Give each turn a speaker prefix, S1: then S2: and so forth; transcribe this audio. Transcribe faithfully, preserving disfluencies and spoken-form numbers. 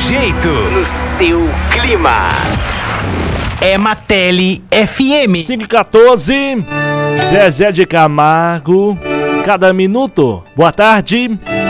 S1: jeito, no seu clima. É Mateli F M.
S2: cinco e quatorze, Zezé de Camargo, cada minuto. Boa tarde.